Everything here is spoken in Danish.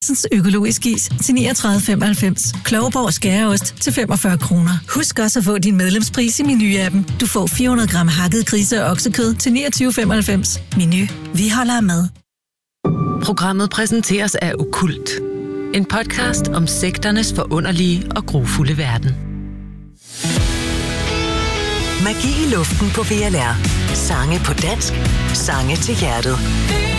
Økologisk is til 39,95. Klovborg skæreost til 45 kroner. Husk også at få din medlemspris i Meny-appen. Du får 400 gram hakket grise- og oksekød til 29,95. Meny. Vi holder af mad. Programmet præsenteres af Okkult. En podcast om sekternes forunderlige og grufulde verden. Magi i luften på VLR. Sange på dansk. Sange til hjertet.